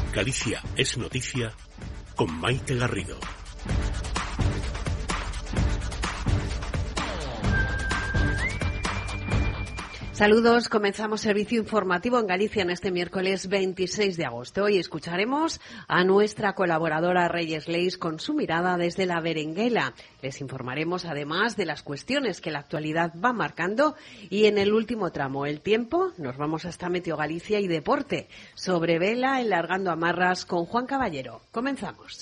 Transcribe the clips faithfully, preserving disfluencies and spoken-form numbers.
Galicia es noticia con Maite Garrido. Saludos, comenzamos servicio informativo en Galicia en este miércoles veintiséis de agosto. Hoy escucharemos a nuestra colaboradora Reyes Leis con su mirada desde la berenguela. Les informaremos además de las cuestiones que la actualidad va marcando y en el último tramo, el tiempo, nos vamos hasta Meteo Galicia y deporte. Sobre vela, enlargando amarras con Juan Caballero. Comenzamos.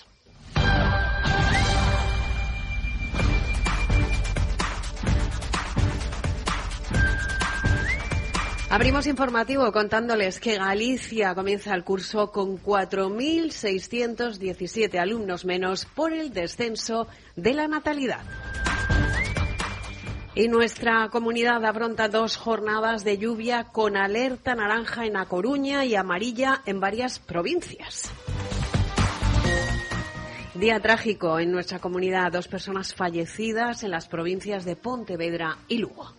Abrimos informativo contándoles que Galicia comienza el curso con cuatro mil seiscientos diecisiete alumnos menos por el descenso de la natalidad. Y nuestra comunidad afronta dos jornadas de lluvia con alerta naranja en A Coruña y amarilla en varias provincias. Día trágico en nuestra comunidad, dos personas fallecidas en las provincias de Pontevedra y Lugo.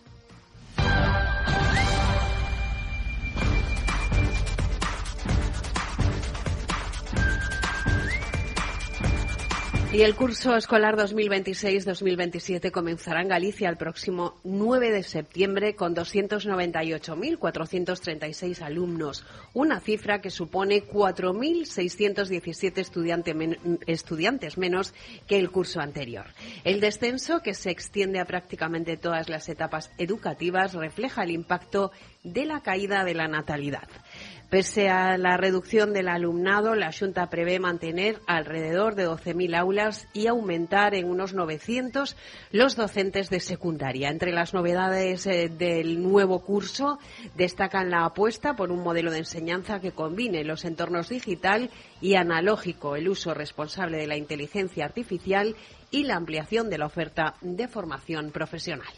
Y el curso escolar dos mil veintiséis dos mil veintisiete comenzará en Galicia el próximo nueve de septiembre con doscientos noventa y ocho mil cuatrocientos treinta y seis alumnos, una cifra que supone cuatro mil seiscientos diecisiete estudiante men- estudiantes menos que el curso anterior. El descenso, que se extiende a prácticamente todas las etapas educativas, refleja el impacto de la caída de la natalidad. Pese a la reducción del alumnado, la Xunta prevé mantener alrededor de doce mil aulas y aumentar en unos novecientos los docentes de secundaria. Entre las novedades eh, del nuevo curso destacan la apuesta por un modelo de enseñanza que combine los entornos digital y analógico, el uso responsable de la inteligencia artificial y la ampliación de la oferta de formación profesional.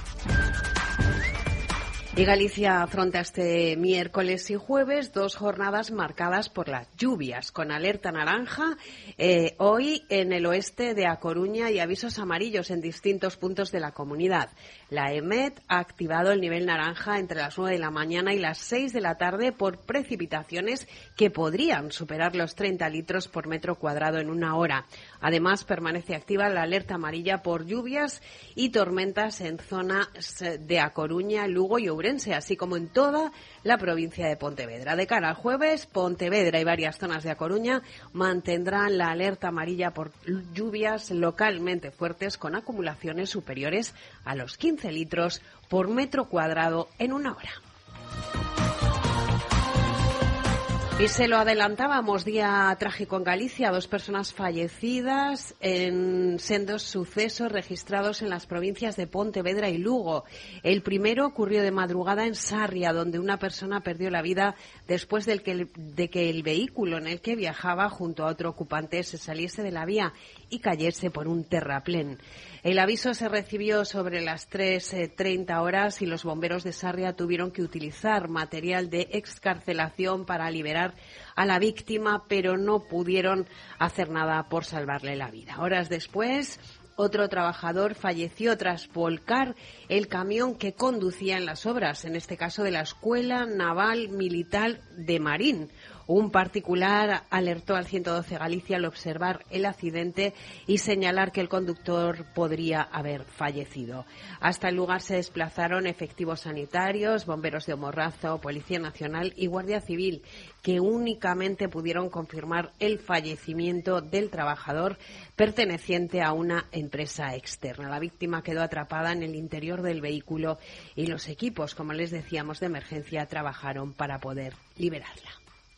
Y Galicia afronta este miércoles y jueves dos jornadas marcadas por las lluvias, con alerta naranja eh, hoy en el oeste de A Coruña y avisos amarillos en distintos puntos de la comunidad. La EMET ha activado el nivel naranja entre las nueve de la mañana y las seis de la tarde por precipitaciones que podrían superar los treinta litros por metro cuadrado en una hora. Además, permanece activa la alerta amarilla por lluvias y tormentas en zonas de A Coruña, Lugo y Ourense, así como en toda la provincia de Pontevedra. De cara al jueves, Pontevedra y varias zonas de A Coruña mantendrán la alerta amarilla por lluvias localmente fuertes con acumulaciones superiores a los quince litros por metro cuadrado en una hora. Y se lo adelantábamos, día trágico en Galicia, dos personas fallecidas en sendos sucesos registrados en las provincias de Pontevedra y Lugo. El primero ocurrió de madrugada en Sarria, donde una persona perdió la vida después del que el, de que el vehículo en el que viajaba junto a otro ocupante se saliese de la vía y cayese por un terraplén. El aviso se recibió sobre las tres treinta horas y los bomberos de Sarria tuvieron que utilizar material de excarcelación para liberar a la víctima, pero no pudieron hacer nada por salvarle la vida. Horas después, otro trabajador falleció tras volcar el camión que conducía en las obras, en este caso de la Escuela Naval Militar de Marín. Un particular alertó al ciento doce Galicia al observar el accidente y señalar que el conductor podría haber fallecido. Hasta el lugar se desplazaron efectivos sanitarios, bomberos de Morrazo, Policía Nacional y Guardia Civil, que únicamente pudieron confirmar el fallecimiento del trabajador perteneciente a una empresa externa. La víctima quedó atrapada en el interior del vehículo y los equipos, como les decíamos, de emergencia trabajaron para poder liberarla.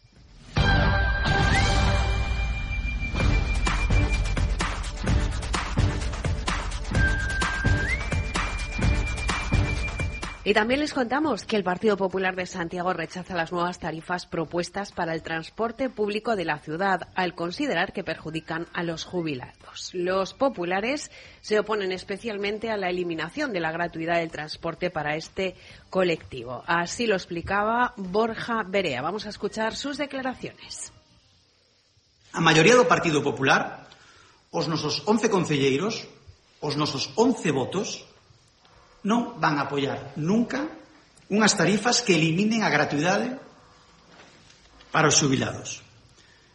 Y también les contamos que el Partido Popular de Santiago rechaza las nuevas tarifas propuestas para el transporte público de la ciudad, al considerar que perjudican a los jubilados. Los populares se oponen especialmente a la eliminación de la gratuidad del transporte para este colectivo. Así lo explicaba Borja Berea. Vamos a escuchar sus declaraciones. A maioría do Partido Popular, os nosos once concelleiros, os nosos once votos, non van a apoiar nunca unhas tarifas que eliminen a gratuidade para os xubilados.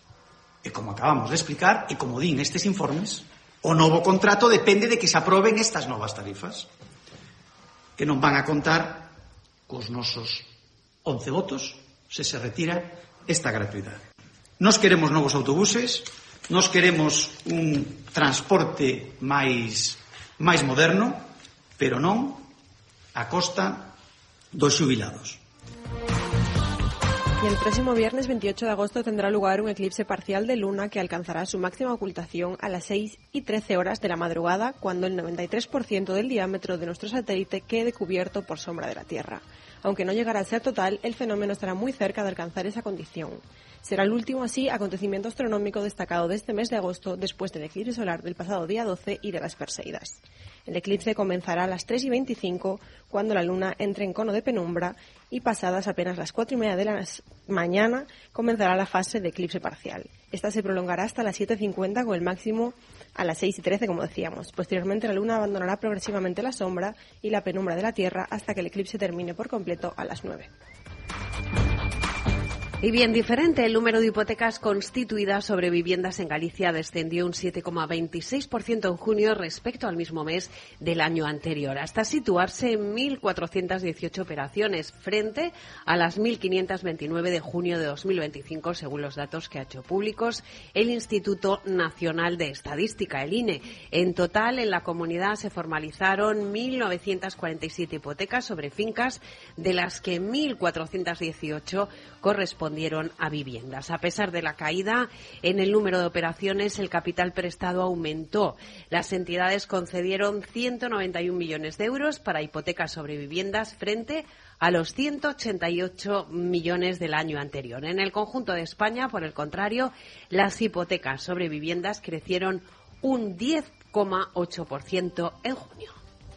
E como acabamos de explicar, e como din estes informes, o novo contrato depende de que se aproben estas novas tarifas, que non van a contar cos nosos once votos se se retira esta gratuidade. Nos queremos novos autobuses, nos queremos un transporte máis, máis moderno, pero non a costa dos xubilados. Y el próximo viernes veintiocho de agosto tendrá lugar un eclipse parcial de luna que alcanzará su máxima ocultación a las seis y trece horas de la madrugada, cuando el noventa y tres por ciento del diámetro de nuestro satélite quede cubierto por sombra de la Tierra. Aunque no llegará a ser total, el fenómeno estará muy cerca de alcanzar esa condición. Será el último, así, acontecimiento astronómico destacado de este mes de agosto, después del eclipse solar del pasado día doce y de las Perseidas. El eclipse comenzará a las tres y veinticinco, cuando la luna entre en cono de penumbra, y pasadas apenas las cuatro y media de la mañana comenzará la fase de eclipse parcial. Esta se prolongará hasta las siete cincuenta, con el máximo a las seis y trece, como decíamos. Posteriormente, la luna abandonará progresivamente la sombra y la penumbra de la Tierra hasta que el eclipse termine por completo a las nueve. Y bien diferente, el número de hipotecas constituidas sobre viviendas en Galicia descendió un siete coma veintiséis por ciento en junio respecto al mismo mes del año anterior, hasta situarse en mil cuatrocientas dieciocho operaciones, frente a las mil quinientas veintinueve de junio de dos mil veinticinco, según los datos que ha hecho públicos el Instituto Nacional de Estadística, el I N E. En total, en la comunidad se formalizaron mil novecientas cuarenta y siete hipotecas sobre fincas, de las que mil cuatrocientas dieciocho correspondieron a viviendas. A pesar de la caída en el número de operaciones, el capital prestado aumentó. Las entidades concedieron ciento noventa y un millones de euros para hipotecas sobre viviendas, frente a los ciento ochenta y ocho millones del año anterior. En el conjunto de España, por el contrario, las hipotecas sobre viviendas crecieron un diez coma ocho por ciento en junio.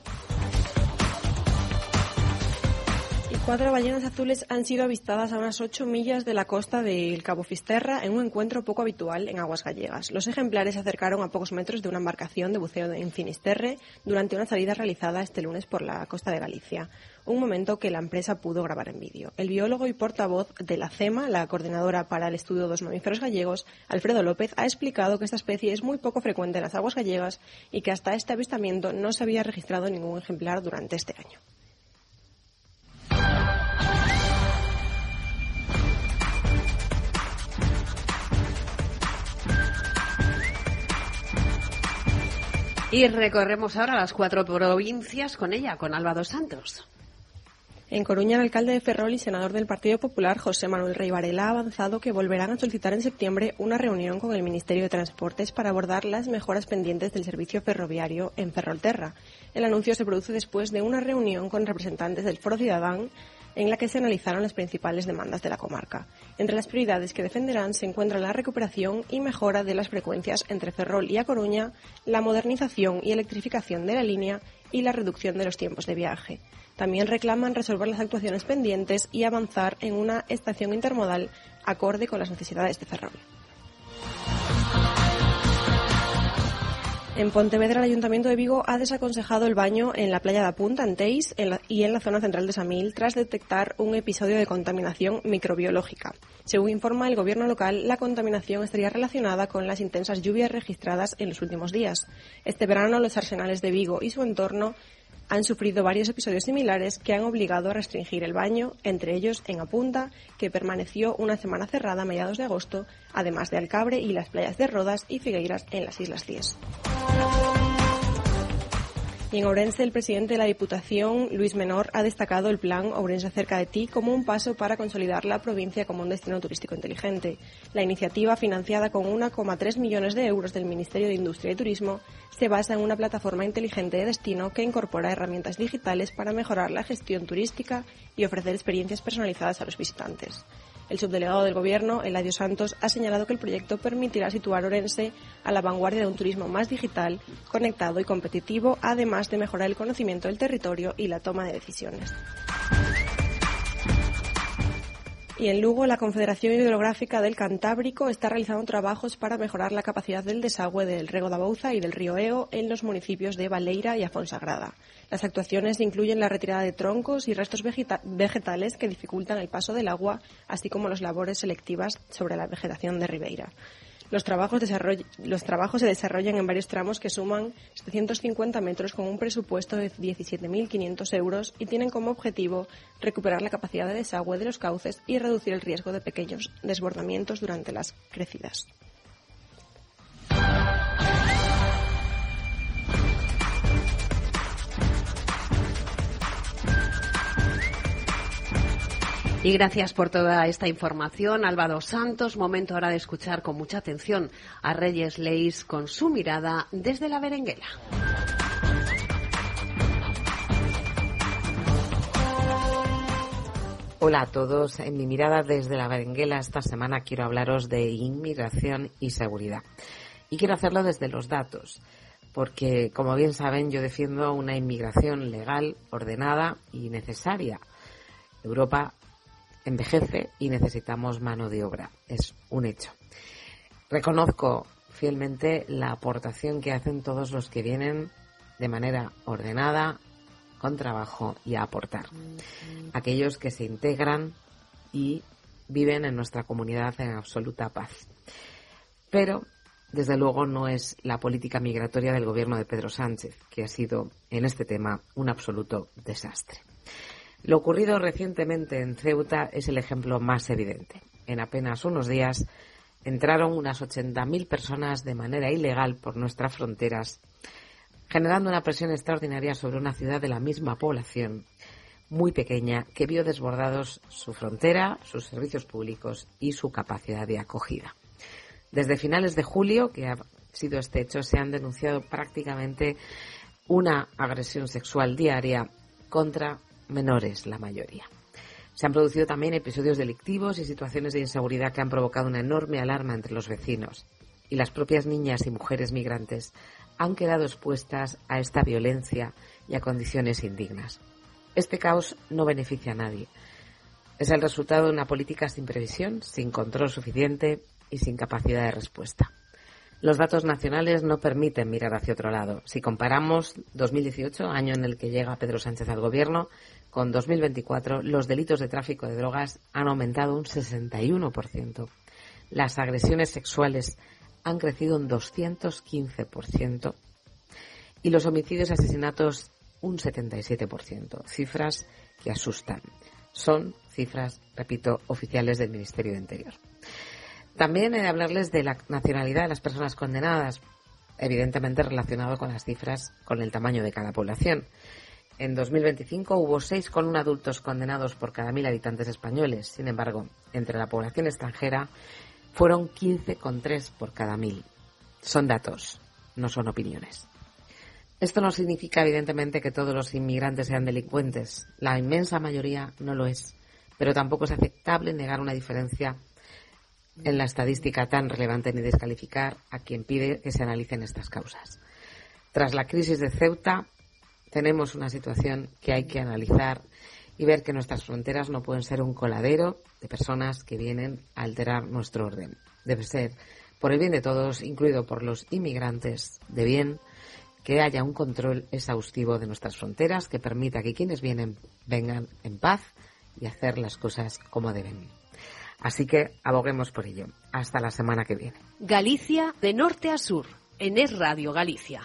Cuatro ballenas azules han sido avistadas a unas ocho millas de la costa del Cabo Fisterra en un encuentro poco habitual en aguas gallegas. Los ejemplares se acercaron a pocos metros de una embarcación de buceo en Finisterre durante una salida realizada este lunes por la costa de Galicia, un momento que la empresa pudo grabar en vídeo. El biólogo y portavoz de la CEMA, la Coordinadora para el Estudio de los Mamíferos Gallegos, Alfredo López, ha explicado que esta especie es muy poco frecuente en las aguas gallegas y que hasta este avistamiento no se había registrado ningún ejemplar durante este año. Y recorremos ahora las cuatro provincias con ella, con Alba dos Santos. En Coruña, el alcalde de Ferrol y senador del Partido Popular, José Manuel Rey Varela, ha avanzado que volverán a solicitar en septiembre una reunión con el Ministerio de Transportes para abordar las mejoras pendientes del servicio ferroviario en Ferrolterra. El anuncio se produce después de una reunión con representantes del Foro Ciudadán, en la que se analizaron las principales demandas de la comarca. Entre las prioridades que defenderán se encuentra la recuperación y mejora de las frecuencias entre Ferrol y A Coruña, la modernización y electrificación de la línea y la reducción de los tiempos de viaje. También reclaman resolver las actuaciones pendientes y avanzar en una estación intermodal acorde con las necesidades de Ferrol. En Pontevedra, el Ayuntamiento de Vigo ha desaconsejado el baño en la playa de Apunta, en Teis, en la, y en la zona central de Samil, tras detectar un episodio de contaminación microbiológica. Según informa el gobierno local, la contaminación estaría relacionada con las intensas lluvias registradas en los últimos días. Este verano, los arsenales de Vigo y su entorno han sufrido varios episodios similares que han obligado a restringir el baño, entre ellos en Apunta, que permaneció una semana cerrada a mediados de agosto, además de Alcabre y las playas de Rodas y Figueiras en las Islas Cíes. Y en Ourense, el presidente de la Diputación, Luis Menor, ha destacado el plan Ourense cerca de ti como un paso para consolidar la provincia como un destino turístico inteligente. La iniciativa, financiada con uno coma tres millones de euros del Ministerio de Industria y Turismo, se basa en una plataforma inteligente de destino que incorpora herramientas digitales para mejorar la gestión turística y ofrecer experiencias personalizadas a los visitantes. El subdelegado del Gobierno, Eladio Santos, ha señalado que el proyecto permitirá situar Ourense a la vanguardia de un turismo más digital, conectado y competitivo, además de mejorar el conocimiento del territorio y la toma de decisiones. Y en Lugo, la Confederación Hidrográfica del Cantábrico está realizando trabajos para mejorar la capacidad del desagüe del Rego da Bouza y del río Eo en los municipios de Baleira y Afonsagrada. Las actuaciones incluyen la retirada de troncos y restos vegeta- vegetales que dificultan el paso del agua, así como las labores selectivas sobre la vegetación de Ribeira. Los trabajos, los trabajos se desarrollan en varios tramos que suman setecientos cincuenta metros con un presupuesto de diecisiete mil quinientos euros y tienen como objetivo recuperar la capacidad de desagüe de los cauces y reducir el riesgo de pequeños desbordamientos durante las crecidas. Y gracias por toda esta información, Alba dos Santos. Momento ahora de escuchar con mucha atención a Reyes Leís con su mirada desde la berenguela. Hola a todos. En mi mirada desde la berenguela esta semana quiero hablaros de inmigración y seguridad. Y quiero hacerlo desde los datos, porque como bien saben yo defiendo una inmigración legal, ordenada y necesaria. Europa envejece y necesitamos mano de obra. Es un hecho. Reconozco fielmente la aportación que hacen todos los que vienen de manera ordenada, con trabajo y a aportar. Aquellos que se integran y viven en nuestra comunidad en absoluta paz. Pero, desde luego, no es la política migratoria del gobierno de Pedro Sánchez, que ha sido, en este tema, un absoluto desastre. Lo ocurrido recientemente en Ceuta es el ejemplo más evidente. En apenas unos días entraron unas ochenta mil personas de manera ilegal por nuestras fronteras, generando una presión extraordinaria sobre una ciudad de la misma población, muy pequeña, que vio desbordados su frontera, sus servicios públicos y su capacidad de acogida. Desde finales de julio, que ha sido este hecho, se han denunciado prácticamente una agresión sexual diaria contra menores, la mayoría. Se han producido también episodios delictivos y situaciones de inseguridad que han provocado una enorme alarma entre los vecinos. Y las propias niñas y mujeres migrantes han quedado expuestas a esta violencia y a condiciones indignas. Este caos no beneficia a nadie. Es el resultado de una política sin previsión, sin control suficiente y sin capacidad de respuesta. Los datos nacionales no permiten mirar hacia otro lado. Si comparamos dos mil dieciocho, año en el que llega Pedro Sánchez al gobierno, con dos mil veinticuatro, los delitos de tráfico de drogas han aumentado un sesenta y uno por ciento. Las agresiones sexuales han crecido un doscientos quince por ciento y los homicidios y asesinatos un setenta y siete por ciento. Cifras que asustan. Son cifras, repito, oficiales del Ministerio de Interior. También he de hablarles de la nacionalidad de las personas condenadas, evidentemente relacionado con las cifras, con el tamaño de cada población. En dos mil veinticinco hubo seis coma uno adultos condenados por cada mil habitantes españoles. Sin embargo, entre la población extranjera fueron quince coma tres por cada mil. Son datos, no son opiniones. Esto no significa, evidentemente, que todos los inmigrantes sean delincuentes. La inmensa mayoría no lo es. Pero tampoco es aceptable negar una diferencia en la estadística tan relevante ni descalificar a quien pide que se analicen estas causas. Tras la crisis de Ceuta, tenemos una situación que hay que analizar y ver que nuestras fronteras no pueden ser un coladero de personas que vienen a alterar nuestro orden. Debe ser, por el bien de todos, incluido por los inmigrantes de bien, que haya un control exhaustivo de nuestras fronteras que permita que quienes vienen vengan en paz y hacer las cosas como deben. Así que aboguemos por ello. Hasta la semana que viene. Galicia de norte a sur, en Es Radio Galicia.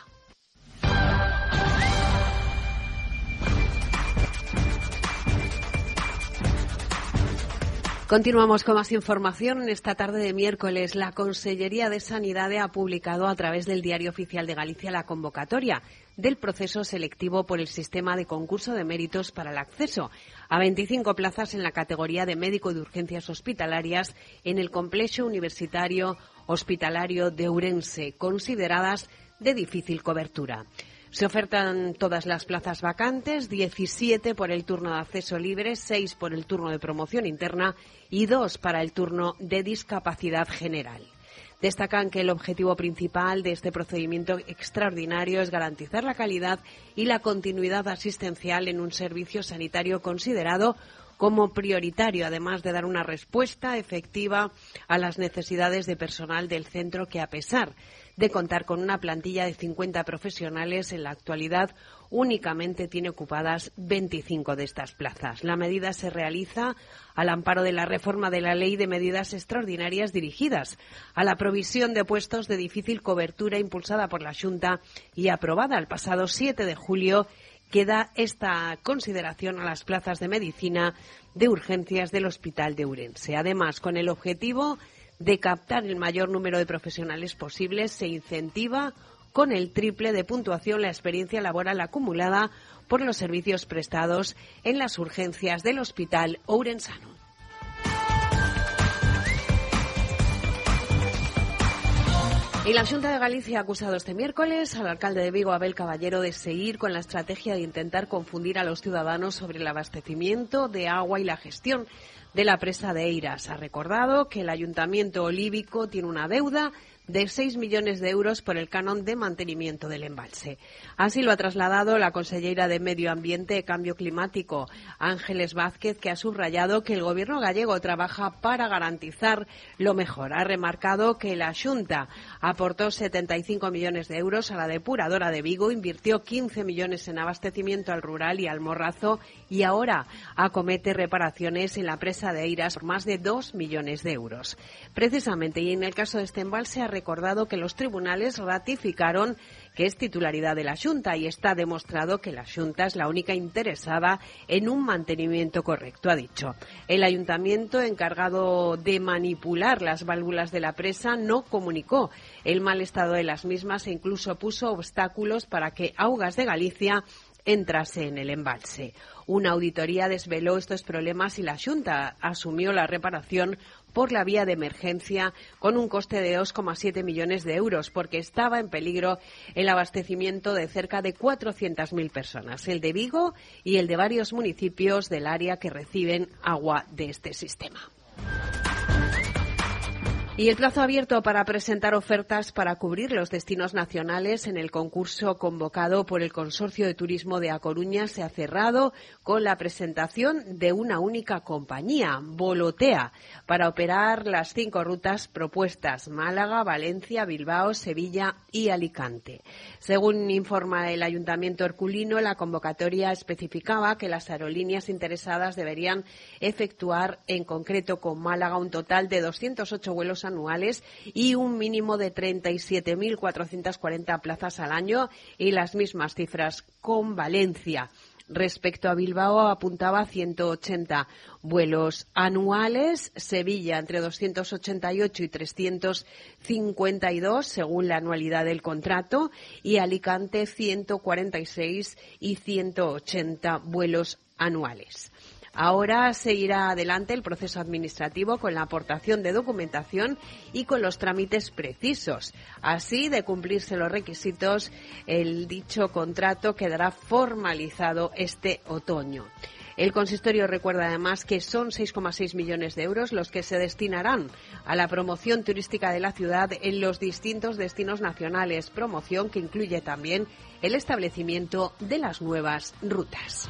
Continuamos con más información. Esta tarde de miércoles, la Consellería de Sanidad ha publicado a través del Diario Oficial de Galicia la convocatoria del proceso selectivo por el sistema de concurso de méritos para el acceso a veinticinco plazas en la categoría de médico de urgencias hospitalarias en el Complexo Universitario Hospitalario de Ourense, consideradas de difícil cobertura. Se ofertan todas las plazas vacantes, diecisiete por el turno de acceso libre, seis por el turno de promoción interna y dos para el turno de discapacidad general. Destacan que el objetivo principal de este procedimiento extraordinario es garantizar la calidad y la continuidad asistencial en un servicio sanitario considerado como prioritario, además de dar una respuesta efectiva a las necesidades de personal del centro que, a pesar de contar con una plantilla de cincuenta profesionales, en la actualidad únicamente tiene ocupadas veinticinco de estas plazas. La medida se realiza al amparo de la reforma de la Ley de Medidas Extraordinarias dirigidas a la provisión de puestos de difícil cobertura, impulsada por la Xunta y aprobada el pasado siete de julio, que da esta consideración a las plazas de medicina de urgencias del Hospital de Ourense. Además, con el objetivo de captar el mayor número de profesionales posibles, se incentiva con el triple de puntuación la experiencia laboral acumulada por los servicios prestados en las urgencias del Hospital Ourensano. Y la Xunta de Galicia ha acusado este miércoles al alcalde de Vigo, Abel Caballero, de seguir con la estrategia de intentar confundir a los ciudadanos sobre el abastecimiento de agua y la gestión de la presa de Eiras. Ha recordado que el Ayuntamiento olívico tiene una deuda de seis millones de euros por el canon de mantenimiento del embalse. Así lo ha trasladado la consellera de Medio Ambiente y Cambio Climático, Ángeles Vázquez, que ha subrayado que el Gobierno gallego trabaja para garantizar lo mejor. Ha remarcado que la Xunta aportó setenta y cinco millones de euros a la depuradora de Vigo, invirtió quince millones en abastecimiento al rural y al Morrazo y ahora acomete reparaciones en la presa de Eiras por más de dos millones de euros. Precisamente, y en el caso de este embalse, ha recordado que los tribunales ratificaron que es titularidad de la Xunta y está demostrado que la Xunta es la única interesada en un mantenimiento correcto, ha dicho. El ayuntamiento, encargado de manipular las válvulas de la presa, no comunicó el mal estado de las mismas e incluso puso obstáculos para que Augas de Galicia entrase en el embalse. Una auditoría desveló estos problemas y la Xunta asumió la reparación por la vía de emergencia con un coste de dos coma siete millones de euros, porque estaba en peligro el abastecimiento de cerca de cuatrocientas mil personas, el de Vigo y el de varios municipios del área que reciben agua de este sistema. Y el plazo abierto para presentar ofertas para cubrir los destinos nacionales en el concurso convocado por el Consorcio de Turismo de A Coruña se ha cerrado con la presentación de una única compañía, Volotea, para operar las cinco rutas propuestas: Málaga, Valencia, Bilbao, Sevilla y Alicante. Según informa el Ayuntamiento herculino, la convocatoria especificaba que las aerolíneas interesadas deberían efectuar en concreto con Málaga un total de doscientos ocho vuelos anuales y un mínimo de treinta y siete mil cuatrocientas cuarenta plazas al año, y las mismas cifras con Valencia. Respecto a Bilbao, apuntaba ciento ochenta vuelos anuales, Sevilla entre doscientos ochenta y ocho y trescientos cincuenta y dos según la anualidad del contrato, y Alicante ciento cuarenta y seis y ciento ochenta vuelos anuales. Ahora seguirá adelante el proceso administrativo con la aportación de documentación y con los trámites precisos. Así, de cumplirse los requisitos, el dicho contrato quedará formalizado este otoño. El consistorio recuerda además que son seis coma seis millones de euros los que se destinarán a la promoción turística de la ciudad en los distintos destinos nacionales, promoción que incluye también el establecimiento de las nuevas rutas.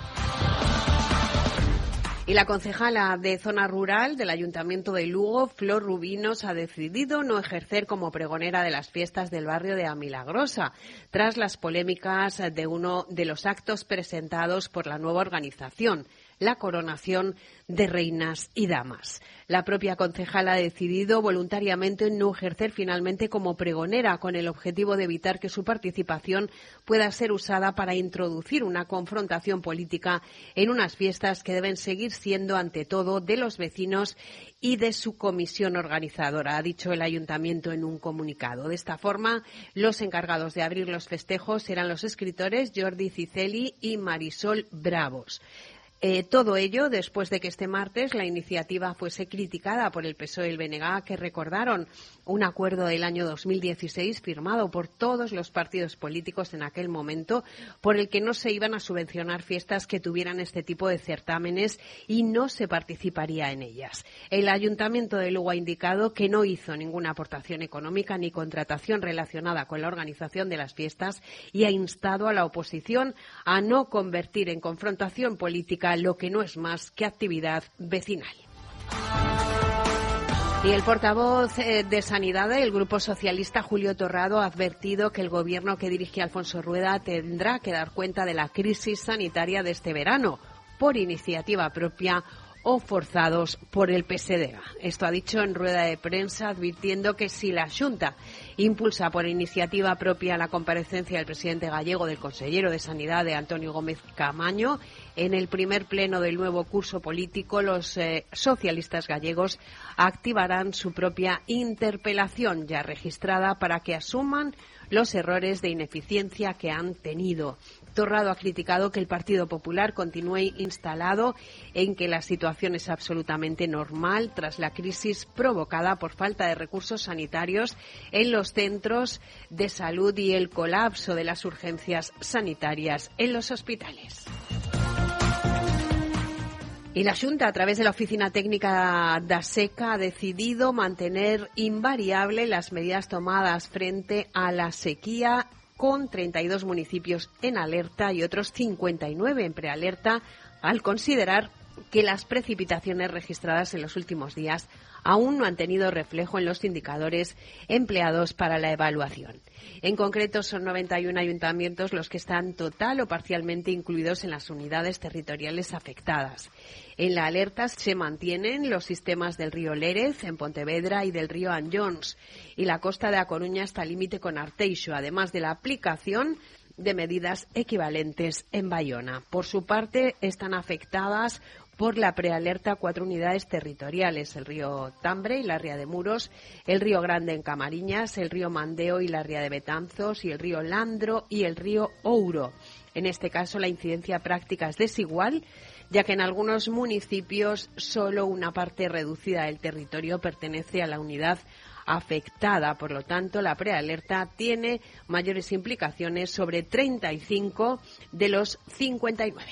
Y la concejala de Zona Rural del Ayuntamiento de Lugo, Flor Rubinos, ha decidido no ejercer como pregonera de las fiestas del barrio de Amilagrosa, tras las polémicas de uno de los actos presentados por la nueva organización, la coronación de reinas y damas. La propia concejala ha decidido voluntariamente no ejercer finalmente como pregonera, con el objetivo de evitar que su participación pueda ser usada para introducir una confrontación política en unas fiestas que deben seguir siendo, ante todo, de los vecinos y de su comisión organizadora, ha dicho el ayuntamiento en un comunicado. De esta forma, los encargados de abrir los festejos serán los escritores Jordi Ciceli y Marisol Bravos. Eh, todo ello después de que este martes la iniciativa fuese criticada por el P S O E y el B N G, que recordaron un acuerdo del año dos mil dieciséis firmado por todos los partidos políticos en aquel momento, por el que no se iban a subvencionar fiestas que tuvieran este tipo de certámenes y no se participaría en ellas. El Ayuntamiento de Lugo ha indicado que no hizo ninguna aportación económica ni contratación relacionada con la organización de las fiestas y ha instado a la oposición a no convertir en confrontación política contra lo que no es más que actividad vecinal. Y el portavoz de Sanidad del Grupo Socialista, Julio Torrado, ha advertido que el gobierno que dirige Alfonso Rueda tendrá que dar cuenta de la crisis sanitaria de este verano, por iniciativa propia o forzados por el P S D G. Esto ha dicho en rueda de prensa, advirtiendo que si la Xunta impulsa por iniciativa propia la comparecencia del presidente gallego del consellero de Sanidad, de Antonio Gómez Caamaño, en el primer pleno del nuevo curso político, los eh, socialistas gallegos activarán su propia interpelación ya registrada para que asuman los errores de ineficiencia que han tenido. Torrado ha criticado que el Partido Popular continúe instalado en que la situación es absolutamente normal tras la crisis provocada por falta de recursos sanitarios en los centros de salud y el colapso de las urgencias sanitarias en los hospitales. Y la Xunta, a través de la Oficina Técnica da SECA, ha decidido mantener invariable las medidas tomadas frente a la sequía, con treinta y dos municipios en alerta y otros cincuenta y nueve en prealerta, al considerar que las precipitaciones registradas en los últimos días aún no han tenido reflejo en los indicadores empleados para la evaluación. En concreto, son noventa y uno ayuntamientos los que están total o parcialmente incluidos en las unidades territoriales afectadas. En la alerta se mantienen los sistemas del río Lérez, en Pontevedra, y del río Anllóns, y la costa de A Coruña está al límite con Arteixo, además de la aplicación de medidas equivalentes en Bayona. Por su parte, están afectadas por la prealerta cuatro unidades territoriales: el río Tambre y la ría de Muros, el río Grande en Camariñas, el río Mandeo y la ría de Betanzos, y el río Landro y el río Ouro. En este caso, la incidencia práctica es desigual, ya que en algunos municipios solo una parte reducida del territorio pertenece a la unidad afectada. Por lo tanto, la prealerta tiene mayores implicaciones sobre treinta y cinco de los cincuenta y nueve.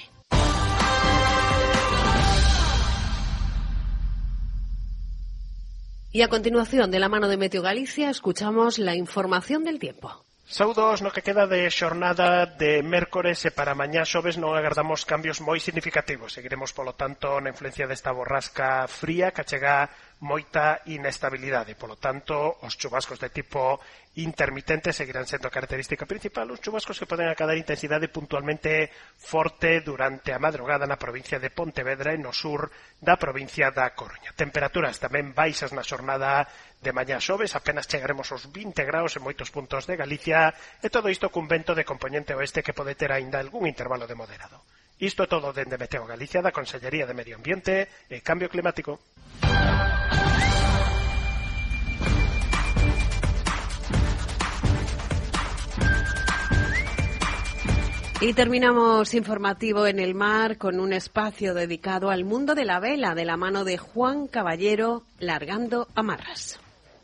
Y a continuación, de la mano de Meteo Galicia, escuchamos la información del tiempo. Saudos no que queda de xornada de mércores e para mañá xoves non agardamos cambios moi significativos. Seguiremos, polo tanto, na influencia desta borrasca fría que achega moita inestabilidade. Polo tanto, os chubascos de tipo intermitente seguirán sendo a característica principal, os chubascos que poden acadar intensidade puntualmente forte durante a madrugada na provincia de Pontevedra e no sur da provincia da Coruña. Temperaturas tamén baixas na xornada de mañá xoves, apenas chegaremos aos vinte graus en moitos puntos de Galicia, e todo isto cun vento de componente oeste que pode ter aínda algún intervalo de moderado. Isto é todo dende Meteo Galicia, da Consellería de Medio Ambiente e Cambio Climático. Y terminamos informativo en el mar con un espacio dedicado al mundo de la vela, de la mano de Juan Caballero, Largando Amarras.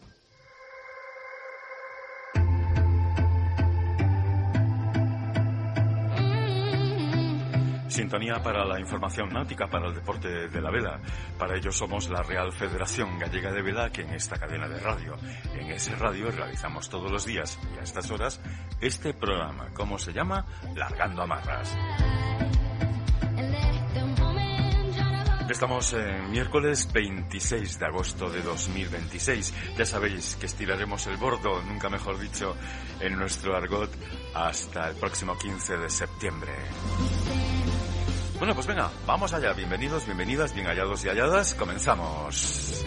Sintonía para la información náutica, para el deporte de la vela. Para ello somos la Real Federación Gallega de Vela, que en esta cadena de radio, en ese radio, realizamos todos los días y a estas horas este programa. ¿Cómo se llama? Largando Amarras. Estamos en miércoles veintiséis de agosto de dos mil veintiséis. Ya sabéis que estiraremos el bordo, nunca mejor dicho, en nuestro argot, hasta el próximo quince de septiembre. Bueno, pues venga, vamos allá. Bienvenidos, bienvenidas, bien hallados y halladas. Comenzamos.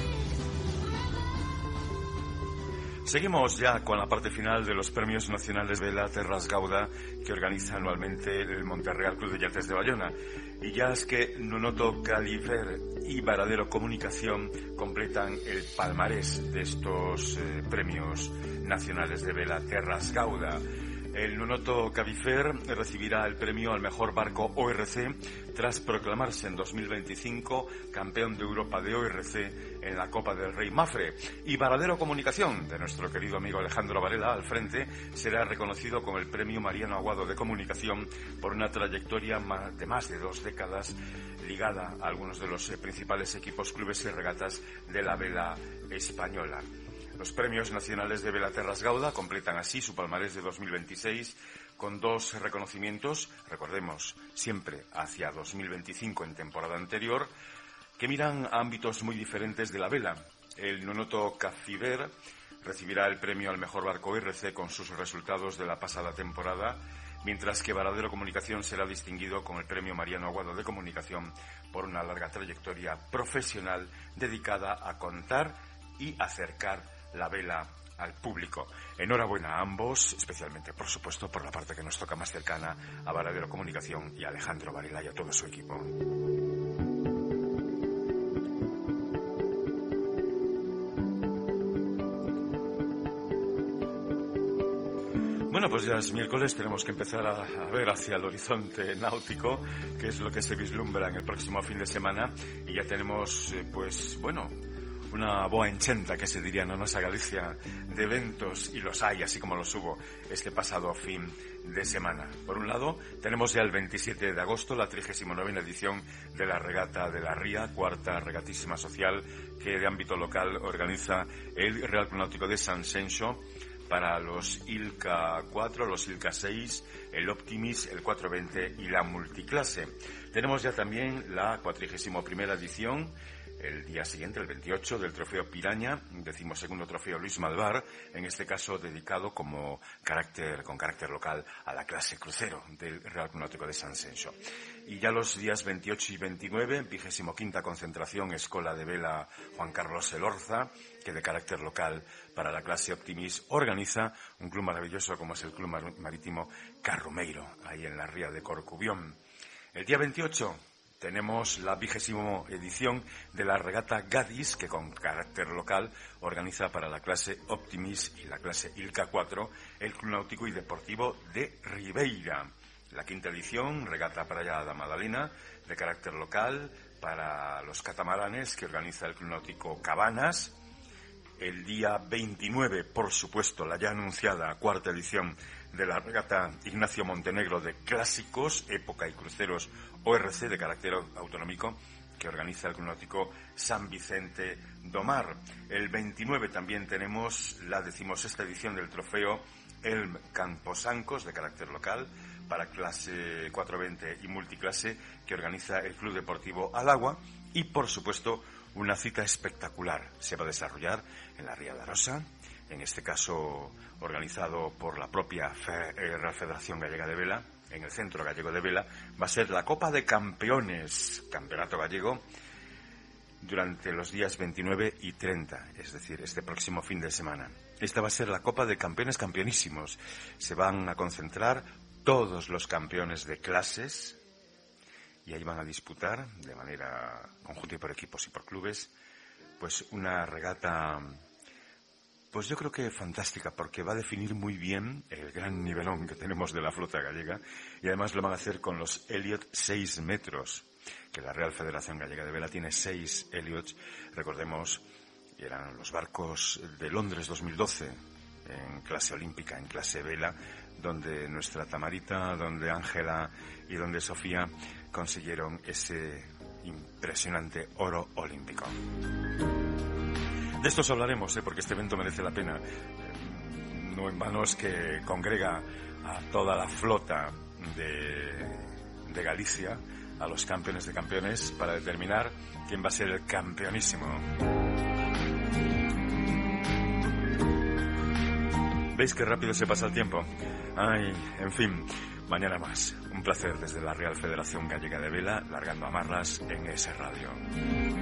Seguimos ya con la parte final de los Premios Nacionales Vela Terras Gauda que organiza anualmente el Monterreal Club de Yates de Bayona. Y ya es que Nunoto Califer y Varadero Comunicación completan el palmarés de estos eh, Premios Nacionales de Vela Terras Gauda. El Nunoto Califer recibirá el premio al mejor barco O R C tras proclamarse en dos mil veinticinco campeón de Europa de O R C en la Copa del Rey Mafre. Y Varadero Comunicación, de nuestro querido amigo Alejandro Varela al frente, será reconocido con el premio Mariano Aguado de Comunicación por una trayectoria de más de dos décadas ligada a algunos de los principales equipos, clubes y regatas de la vela española. Los Premios Nacionales de Vela Terras Gauda completan así su palmarés de dos mil veintiséis con dos reconocimientos, recordemos, siempre hacia dos mil veinticinco en temporada anterior, que miran a ámbitos muy diferentes de la vela. El Nonoto Caciver recibirá el premio al mejor barco R C con sus resultados de la pasada temporada, mientras que Varadero Comunicación será distinguido con el premio Mariano Aguado de Comunicación por una larga trayectoria profesional dedicada a contar y acercar la vela al público. Enhorabuena a ambos, especialmente, por supuesto, por la parte que nos toca más cercana a Varadero Comunicación y a Alejandro Varela y a todo su equipo. Bueno, pues ya es miércoles, tenemos que empezar a, a ver hacia el horizonte náutico, que es lo que se vislumbra en el próximo fin de semana, y ya tenemos, eh, pues, bueno, una boa enchenta, que se diría, no nos a Galicia, de eventos, y los hay, así como los hubo este pasado fin de semana. Por un lado, tenemos ya el veintisiete de agosto la trigésima novena edición de la Regata de la Ría, cuarta regatísima social que de ámbito local organiza el Real Club Náutico de San Xenxo, para los ILCA cuatro, los ILCA seis, el Optimis, el cuatrocientos veinte y la multiclase. Tenemos ya también la cuatrigésima primera edición, el día siguiente, el veintiocho, del Trofeo Piraña, decimosegundo Trofeo Luis Malvar, en este caso dedicado como carácter, con carácter local a la clase crucero del Real Club Náutico de San Xenxo. Y ya los días veintiocho y veintinueve, vigésimo quinta concentración Escola de Vela Juan Carlos Elorza, que de carácter local para la clase Optimis organiza un club maravilloso como es el Club Marítimo Carrumeiro, ahí en la ría de Corcubión. El día veintiocho tenemos la vigésima edición de la Regata Gadis, que con carácter local organiza para la clase Optimis y la clase ILCA cuatro el Club Náutico y Deportivo de Ribeira. La quinta edición, Regata Praia da Madalena, de carácter local para los catamaranes, que organiza el Club Náutico Cabanas. El día veintinueve, por supuesto, la ya anunciada cuarta edición de la Regata Ignacio Montenegro de Clásicos, Época y Cruceros O R C de carácter autonómico, que organiza el Club Náutico San Vicente do Mar. El veintinueve también tenemos la decimosexta edición del Trofeo Elm Camposancos de carácter local para clase cuatrocientos veinte y multiclase, que organiza el Club Deportivo Al Agua. Y, por supuesto, una cita espectacular se va a desarrollar en la Ría de Arosa, en este caso organizado por la propia Real Federación Gallega de Vela, en el Centro Gallego de Vela. Va a ser la Copa de Campeones, Campeonato Gallego, durante los días veintinueve y treinta, es decir, este próximo fin de semana. Esta va a ser la Copa de Campeones Campeonísimos. Se van a concentrar todos los campeones de clases y ahí van a disputar de manera conjunta y por equipos y por clubes, pues una regata, pues yo creo que fantástica, porque va a definir muy bien el gran nivelón que tenemos de la flota gallega, y además lo van a hacer con los Elliot seis metros, que la Real Federación Gallega de Vela tiene seis Elliots. Recordemos, eran los barcos de Londres dos mil doce, en clase olímpica, en clase vela, donde nuestra Tamarita, donde Ángela y donde Sofía consiguieron ese impresionante oro olímpico. De esto os hablaremos, ¿eh? Porque este evento merece la pena. Eh, no en vano es que congrega a toda la flota de, de Galicia, a los campeones de campeones, para determinar quién va a ser el campeonísimo. ¿Veis qué rápido se pasa el tiempo? Ay, en fin, mañana más. Un placer desde la Real Federación Gallega de Vela, largando amarras en ese radio.